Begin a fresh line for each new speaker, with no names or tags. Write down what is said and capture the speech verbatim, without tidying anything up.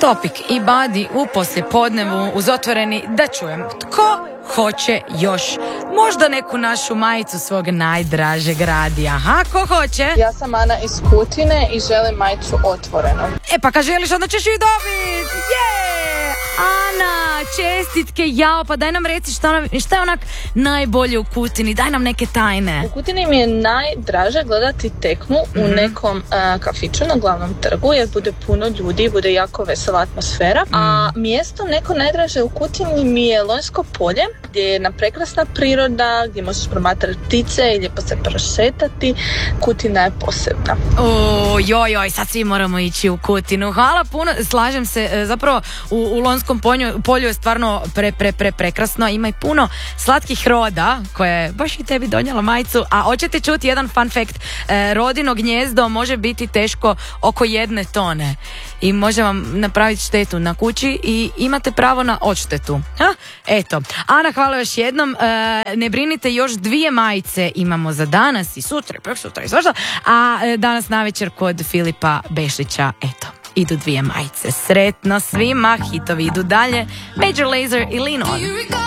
Topik i Badi u poslijepodnevu uz otvoreni da čujem tko hoće još možda neku našu majicu svog najdražeg radija. Aha, ko hoće?
Ja sam Ana iz Kutine i želim majicu Otvoreno.
E pa kad želiš onda ćeš ju dobit. Je! Ana, čestitke, jao, pa daj nam reci šta, šta je onak najbolje u Kutini, daj nam neke tajne.
U Kutini mi je najdraže gledati tekmu mm-hmm. u nekom uh, kafiću na glavnom trgu jer bude puno ljudi, bude jako vesela atmosfera. Mm. A mjesto neko najdraže u Kutini mi je Lonjsko polje gdje je jedna prekrasna priroda, gdje možeš promatrati ptice i lijepo se prošetati. Kutina je posebna.
O, joj, joj, sad svi moramo ići u Kutinu. Hvala puno, slažem se, zapravo u, u Lonjskom polju, polju je stvarno pre, pre, pre, prekrasno. Ima i puno slatkih roda koje je baš i tebi donijela majicu. A hoćete čuti jedan fun fact, e, rodino gnjezdo može biti teško oko jedne tone i može vam napraviti štetu na kući i imate pravo na odštetu. Ha? Eto, Ana, hvala još jednom. E, ne brinite, još dvije majice imamo za danas i sutra, prek sutra i svašta, a danas navečer kod Filipa Bešlića, eto, idu dvije majice. Sretno svima, hitovi idu dalje. Major Lazer i Lean On.